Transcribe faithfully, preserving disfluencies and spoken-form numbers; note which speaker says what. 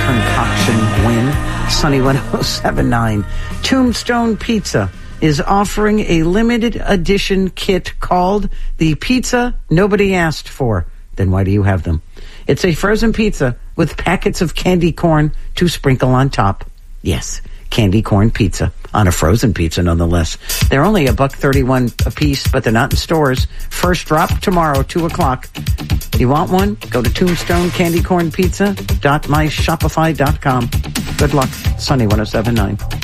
Speaker 1: concoction win. Sunny one oh seven point nine. Tombstone Pizza is offering a limited edition kit called the Pizza Nobody Asked For. Then why do you have them? It's a frozen pizza with packets of candy corn to sprinkle on top. Yes, candy corn pizza on a frozen pizza nonetheless. They're only a buck thirty-one a piece, but they're not in stores. First drop tomorrow, two o'clock. You want one? Go to tombstone candy corn pizza dot my shopify dot com. Good luck. Sunny one oh seven point nine.